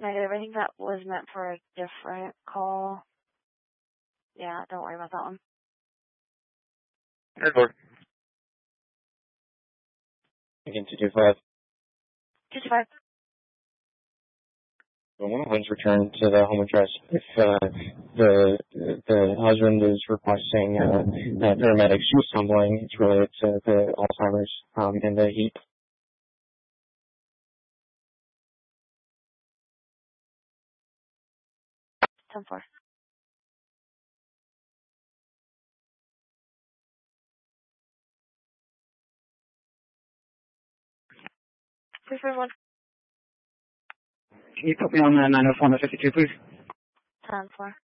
Negative. I think that was meant for a different call. Yeah, don't worry about that one. Airport. Again, 225. 225. Once returned to the home address, if the husband is requesting paramedics use stumbling, it's related to the Alzheimer's and the heat. 10-4. Please, everyone. Can you put me on 904 52, please? 10-4.